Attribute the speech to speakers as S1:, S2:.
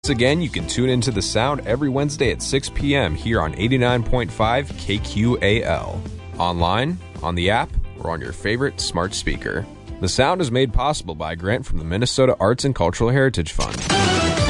S1: Once again, you can tune into The Sound every Wednesday at 6 p.m. here on 89.5 KQAL. Online, on the app, or on your favorite smart speaker. The Sound is made possible by a grant from the Minnesota Arts and Cultural Heritage Fund.